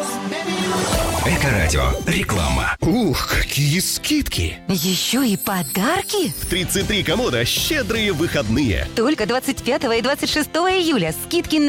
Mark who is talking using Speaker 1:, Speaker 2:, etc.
Speaker 1: Эко-радио. Реклама.
Speaker 2: Ух, какие скидки!
Speaker 3: Еще и подарки?
Speaker 2: В 33 комода щедрые выходные.
Speaker 3: Только 25 и 26 июля скидки